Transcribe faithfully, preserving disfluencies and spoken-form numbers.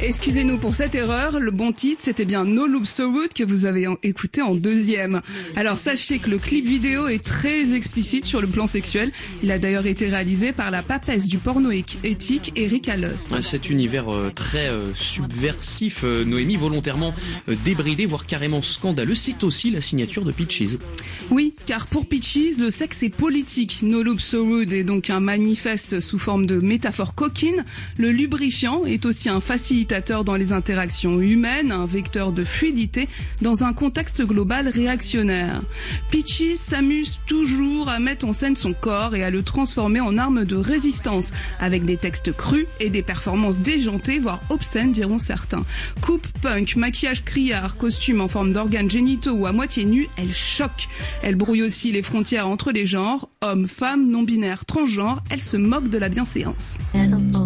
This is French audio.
Excusez-nous pour cette erreur, le bon titre c'était bien No Loops So Rude que vous avez écouté en deuxième. Alors sachez que le clip vidéo est très explicite sur le plan sexuel. Il a d'ailleurs été réalisé par la papesse du porno éthique, Erika Lust. Cet univers euh, très euh, subversif, euh, Noémie, volontairement euh, débridé, voire carrément scandaleux, c'est aussi la signature de Peaches. Oui, car pour Peaches, le sexe est politique. No Loops So Rude est donc un manifeste sous forme de métaphore coquine. Le lubrifiant est aussi un facilitateur dans les interactions humaines, un vecteur de fluidité dans un contexte global réactionnaire. Peaches s'amuse toujours à mettre en scène son corps et à le transformer en arme de résistance, avec des textes crus et des performances déjantées, voire obscènes diront certains. Coupe punk, maquillage criard, costume en forme d'organes génitaux ou à moitié nus, elle choque. Elle brouille aussi les frontières entre les genres, hommes, femmes, non-binaires, transgenres, elle se moque de la bienséance.